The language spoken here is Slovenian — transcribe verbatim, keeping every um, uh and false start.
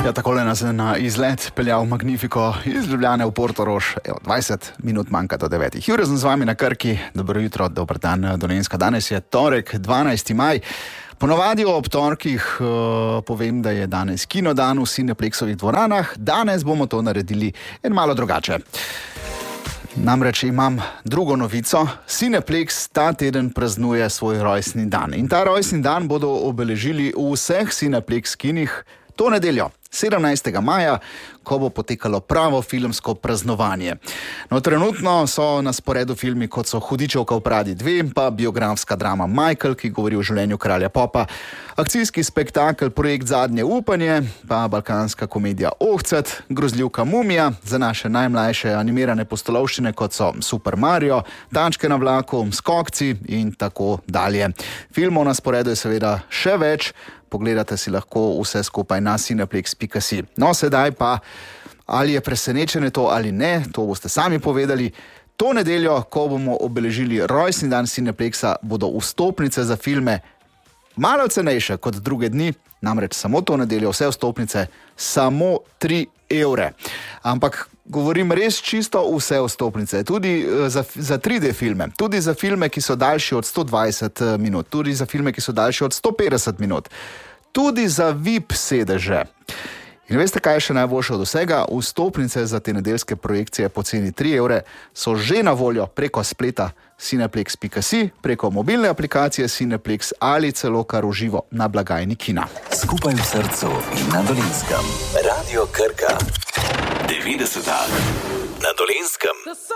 Ja, takole nas je na izlet peljal Magnifico iz Ljubljane v Portorož. Evo, dvajset minut manjka do devetih. Jure sem z vami na Krki. Dobro jutro, dober dan, Dolenjska. Danes je torek, dvanajsti maj. Ponovadi ob torkih uh, povem, da je danes kinodan v Cineplexovih dvoranah. Danes bomo to naredili en malo drugače. Namreč imam drugo novico. Cineplex ta teden praznuje svoj rojstni dan. In ta rojstni dan bodo obeležili v vseh Cineplex kinih to nedeljo, sedemnajstega maja, ko bo potekalo pravo filmsko praznovanje. No, trenutno so na sporedu filmi, kot so Hudičevka v Pradi dve, pa biografska drama Michael, ki govori o življenju kralja popa, akcijski spektakel Projekt Zadnje upanje, pa balkanska komedija Ohcet, grozljivka Mumija, za naše najmlajše animirane pustolovščine, kot so Super Mario, Tančke na vlaku, Skokci in tako dalje. Filmov na sporedu je seveda še več. Pogledate si lahko vse skupaj na cineplex pika si. No, sedaj pa, ali je presenečenje to ali ne, to boste sami povedali. To nedeljo, ko bomo obeležili rojstni dan Cineplexa, bodo vstopnice za filme malo cenejše kot druge dni, namreč samo to nedeljo vse vstopnice samo tri evre. Ampak govorim res čisto vse vstopnice, tudi za, za tri D filme, tudi za filme, ki so daljši od sto dvajset minut, tudi za filme, ki so daljši od sto petdeset minut, tudi za V I P sedeže. In veste, kaj je še najboljše od vsega? Vstopnice za te nedeljske projekcije po ceni tri evre so že na voljo preko spleta cineplex pika si, preko mobilne aplikacije Cineplex ali celo kar v živo na blagajni kina. Skupaj v srcu in na Dolenjskem. Radio Krka. devetdeseta na Dolenjskem.